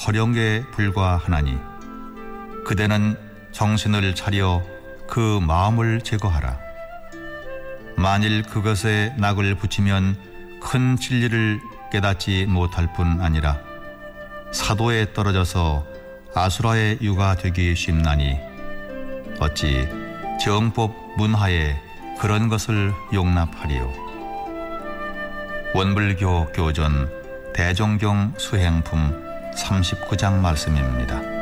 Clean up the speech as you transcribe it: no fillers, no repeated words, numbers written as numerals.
허령에 불과하나니 그대는 정신을 차려 그 마음을 제거하라. 만일 그것에 낙을 붙이면 큰 진리를 깨닫지 못할 뿐 아니라 사도에 떨어져서 아수라의 유가 되기 쉽나니 어찌 정법 문하에 그런 것을 용납하리요. 원불교 교전 대종경 수행품 39장 말씀입니다.